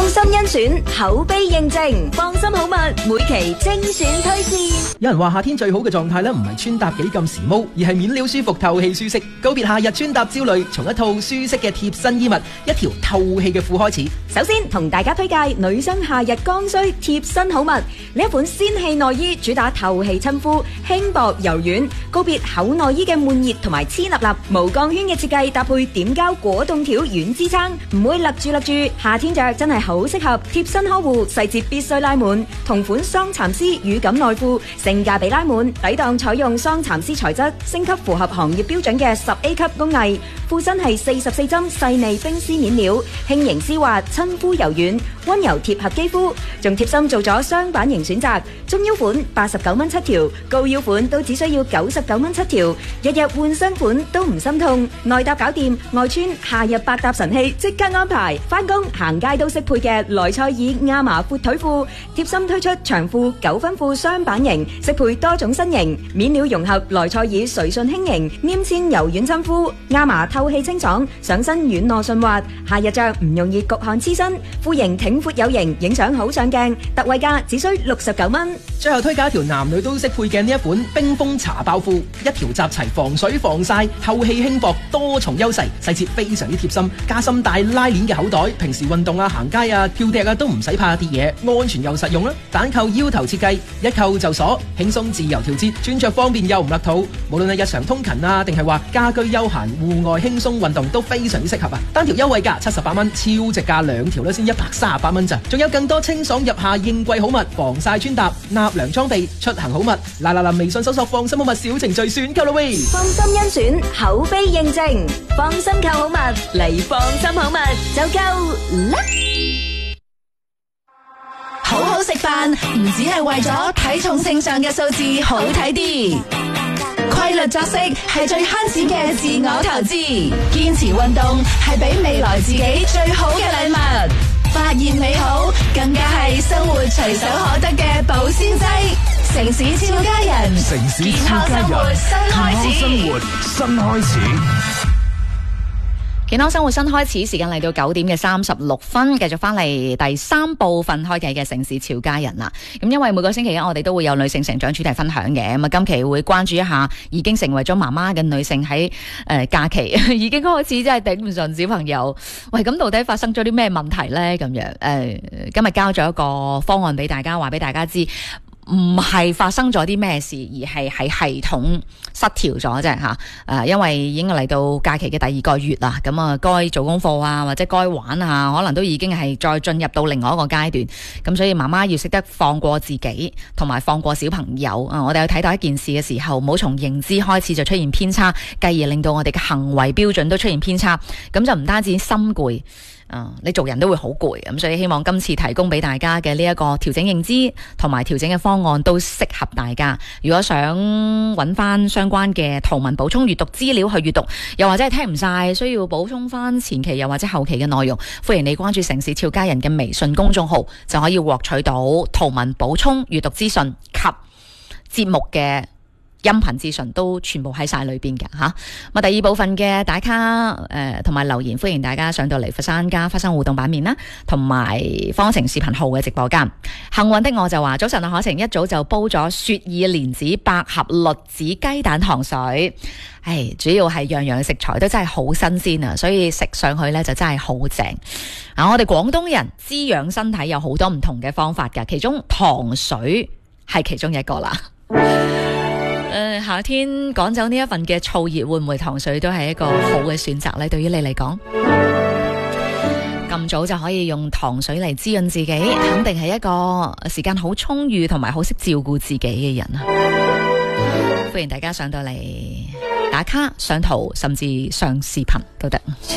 放心甄選，口碑認證，放心好物，每期精選推薦。 有人話夏天最好嘅狀態呢，唔係穿搭幾咁時髦，而係面料舒服、透氣舒適。告別夏日穿搭焦慮，從一套舒適嘅貼身衣物、一條透氣嘅褲開始。 首先同大家推介女生夏日剛需貼身好物，呢一款仙氣內衣主打透氣親膚，輕薄柔軟。告別厚內衣嘅悶熱同埋黐立立，無鋼圈嘅設計搭配點膠果凍條軟支撐，唔會勒住。夏天着真係好適合，貼身呵護，細節必須拉滿。同款桑蠶絲乳感內褲，性價比拉滿，抵擋採用桑蠶絲材質，升級符合行業標準嘅10A 級工藝。褲身係44針細膩冰絲面料，輕盈絲滑，親膚柔軟，溫柔貼合肌膚。仲貼心做咗雙版型選擇，中腰款89蚊7條，高腰款都只需要99蚊7條。日日換新款都唔心痛，內搭搞掂，外穿夏日百搭神器即刻安排。返工行街都適配嘅萊賽爾亞麻闊腿褲，貼心推出長褲9分褲雙版型，適配多種身形。面料融合萊賽爾垂順輕盈，黏纖柔軟親膚，亞麻透氣清爽，上身軟糯順滑。夏日着唔容易焗汗黐身，褲型挺闊有型，影相好上鏡。特惠價只需69蚊。 最後推介一條男女都適配嘅呢一款冰封茶包褲，一條集齊防水防曬、透氣輕薄多重優勢，細節非常之貼心，加深帶拉鏈嘅口袋，平時運動啊、行街啊、跳趯啊都唔使怕跌嘢，安全又實用啦。單扣腰頭設計，一扣就鎖，輕鬆自由調節，穿着方便又唔勒肚。無論係日常通勤啊，定係話家居休閒、戶外輕鬆運動都非常之適合啊！單條優惠價78蚊，超值價兩條咧先138蚊咋。仲有更多清爽入夏應季好物，防曬穿搭、納涼裝備、出行好物。嗱，微信搜索放心好物小程序選購啦喂！ 放心甄選，口碑認證，放心購好物嚟放心好物就夠啦！ 好好食飯唔只係為咗體重秤上嘅數字好睇啲，規律作息係最慳錢嘅自我投資，堅持運動係俾未來自己最好嘅禮物，發現美好更加係生活隨手可得嘅保鮮劑。城市超家人， 城市健超家人， 康生活新開始， 生活新開始。 健康生活新開始，時間嚟到9點嘅36分，繼續翻嚟第3部分開啟嘅城市潮家人啦。咁因為每個星期我哋都會有女性成長主題分享嘅，咁啊今期會關注一下已經成為咗媽媽嘅女性喺假期已經開始真係頂唔順小朋友。喂，咁到底發生咗啲咩問題呢？咁樣今日交咗一個方案俾大家，話俾大家知。唔係發生咗啲咩事，而係系統失調咗啫吓。因為已經嚟到假期嘅第2個月啦，咁啊該做功課啊，或者該玩啊，可能都已經係再進入到另外一個階段。咁所以媽媽要識得放過自己，同埋放過小朋友。我哋去睇到一件事嘅時候，唔好從認知開始就出現偏差，繼而令到我哋嘅行為標準都出現偏差。咁就唔單止心攰。你做人都會好攰，咁所以希望今次提供俾大家嘅呢一個調整認知同埋調整嘅方案都適合大家。如果想揾翻相關嘅圖文補充閱讀資料去閱讀，又或者係聽唔晒需要補充翻前期又或者後期嘅內容，歡迎你關注城市俏家人嘅微信公眾號，就可以獲取到圖文補充閱讀資訊及節目嘅音頻資訊都全部喺晒裏邊嘅吓。咁第2部分嘅打卡同埋留言，歡迎大家上到嚟佛山家花生互動版面啦，同埋方程視頻號嘅直播間。幸運的我就話早晨啊，可晴一早就煲咗雪耳蓮子百合栗子雞蛋糖水。主要係樣樣食材都真係好新鮮啊，所以食上去呢就真係好正。我哋廣東人滋養身體有好多唔同嘅方法㗎，其中糖水係其中一個啦。夏天趕走呢一份嘅燥熱，會唔會糖水都係一個好嘅選擇呢？對於你嚟講，咁早就可以用糖水嚟滋潤自己，肯定係一個時間好充裕同埋好識照顧自己嘅人啊！歡迎大家上到嚟打卡、上圖，甚至上視頻都得。